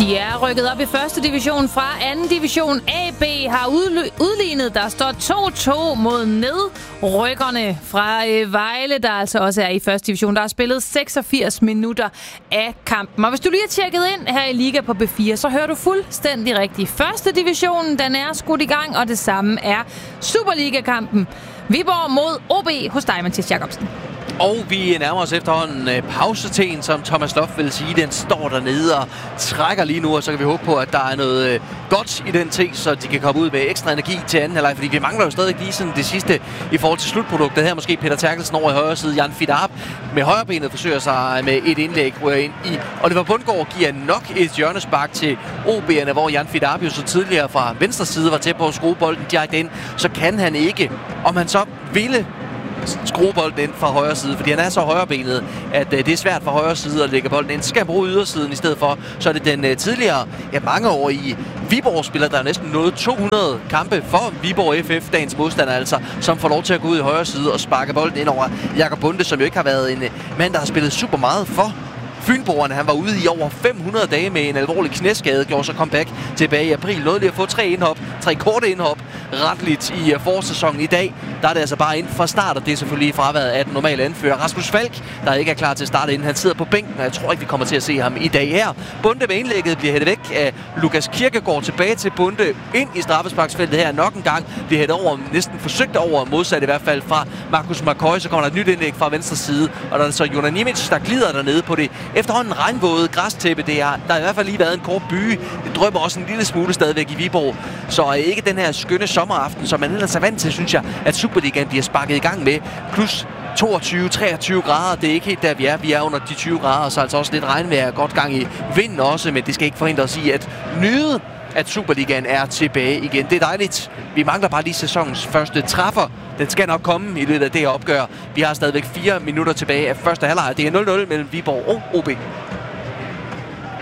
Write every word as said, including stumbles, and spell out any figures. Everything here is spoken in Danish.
De er rykket op i første division fra anden division. A B har udlignet. Der står to to mod nedrykkerne fra Vejle, der altså også er i første division. Der er spillet seksogfirs minutter af kampen. Og hvis du lige har tjekket ind her i Liga på B fire, så hører du fuldstændig rigtigt. Første divisionen, den er skudt i gang, og det samme er Superliga-kampen. Viborg mod O B hos dig, Mathias Jacobsen. Og vi nærmer os efterhånden pauseteen, som Thomas Loft vil sige. Den står dernede og trækker lige nu, og så kan vi håbe på, at der er noget godt i den te, så de kan komme ud med ekstra energi til anden halvleg, fordi vi mangler jo stadig lige sådan det sidste i forhold til slutproduktet her. Måske Peter Terkelsen over i højre side, Jan Fidarp med højrebenet forsøger sig med et indlæg, rører ind i. Oliver Bundgaard giver nok et hjørnespark til O B'erne, hvor Jan Fidarp jo så tidligere fra venstre side var tæt på at skrue bolden direkte ind. Så kan han ikke, om han så ville skrue bolden ind fra højre side, fordi han er så højrebenet, at uh, det er svært fra højre side at lægge bolden ind. Så skal han bruge ydersiden i stedet for. Så er det den uh, tidligere, ja, mange år i Viborg-spiller, der er næsten nået to hundrede kampe for Viborg F F, dagens modstander altså, som får lov til at gå ud i højre side og sparke bolden ind over Jakob Bunde, som jo ikke har været en uh, mand, der har spillet super meget for Fynboerne. Han var ude i over fem hundrede dage med en alvorlig knæskade, gjorde så comeback tilbage i april. Nåede lige at få tre indhop, tre korte indhop retligt i uh, forsæsonen. I dag, der er det altså bare ind fra start, og det er selvfølgelig fraværet af den normale anfører Rasmus Falk, der ikke er klar til at starte inden. Han sidder på bænken, og jeg tror ikke, vi kommer til at se ham i dag her. Bunde med indlægget bliver hættet væk af Lukas Kirkegaard, tilbage til Bunde ind i straffesparksfeltet her nok en gang. Bliver hættet over, næsten forsøgt over, modsat i hvert fald fra Markus McCoy. Så kommer der et nyt indlæg fra venstre side, og der er så Jonas Nimic, der glider dernede på det efterhånden regnvåde græstæppe. Det er, der har i hvert fald lige været en kort byge. Det drømmer også en lille smule stadigvæk i Viborg. Så ikke den her skønne sommeraften, som man ellers er vant til, synes jeg, at Superligaen bliver sparket i gang med. Plus toogtyve til treogtyve grader. Det er ikke helt der, vi er. Vi er under de tyve grader, så altså også lidt regnvejr, godt gang i vinden også, men det skal ikke forhindre os i at nyde, at Superligaen er tilbage igen. Det er dejligt. Vi mangler bare lige sæsonens første træffer. Den skal nok komme i løbet af det her opgør. Vi har stadigvæk fire minutter tilbage af første halvleg. Det er nul nul mellem Viborg og O B.